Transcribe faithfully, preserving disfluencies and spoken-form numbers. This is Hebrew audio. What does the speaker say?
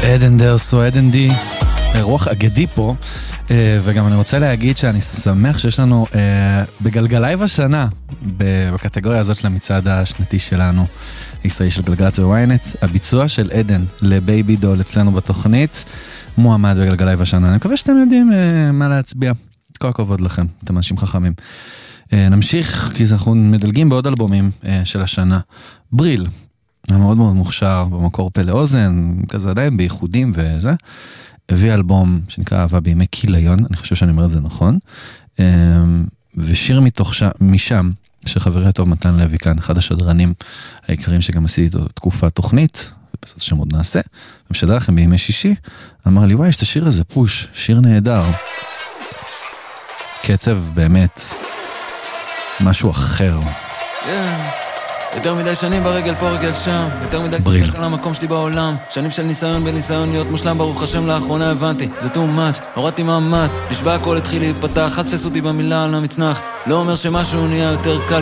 עדן דרסו, עדן די, רוח אגדי פה, וגם אני רוצה להגיד שאני שמח שיש לנו בגלגלייב השנה, בקטגוריה הזאת של המצעד השנתי שלנו, ישראל של גלגלצ וויינט, הביצוע של עדן לבייבי דול אצלנו בתוכנית, מועמד בגלגלייב השנה. אני מקווה שאתם יודעים מה להצביע. כל הכבוד לכם, אתם אנשים חכמים. נמשיך, כי אנחנו מדלגים בעוד אלבומים של השנה. בריל, המאוד מאוד מוכשר, במקור פה לאוזן, כזה עדיין בייחודים וזה. הביא אלבום שנקרא אהבה בימי כיליון, אני חושב שאני אומר את זה נכון. ושיר מתוך שם, משם, שחברי הטוב מתן לוי כאן, אחד השדרנים העיקריים שגם עשיתי איתו תקופה תוכנית, ובסדר שם עוד נעשה, ומשדר לכם בימי שישי, אמר לי, וואי, יש את השיר הזה, פוש, שיר נהדר. קצב באמת, משהו אחר. יותר מדי שנים ברגל פה רגל שם, יותר מדי ספק על המקום שלי בעולם, שנים של ניסיון בניסיון להיות מושלם, ברוך השם לאחרונה הבנתי, זה too much, הורדתי מאמץ, נשבע הכל התחיל להיפתח, אל תפס אותי במילה על המצנח, לא אומר שמשהו נהיה יותר קל,